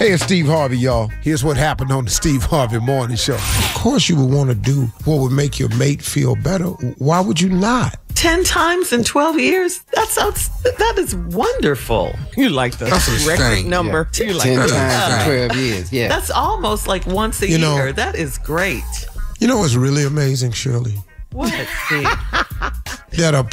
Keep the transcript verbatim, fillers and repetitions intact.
Hey, it's Steve Harvey, y'all. Here's what happened on the Steve Harvey Morning Show. Of course you would want to do what would make your mate feel better. Why would you not? Ten times in twelve years? That sounds, that is wonderful. You like the That's a record thing, number. Yeah. You like Ten that. times in twelve years, yeah. That's almost like once a You know- year. That is great. You know what's really amazing, Shirley? What, Steve? That a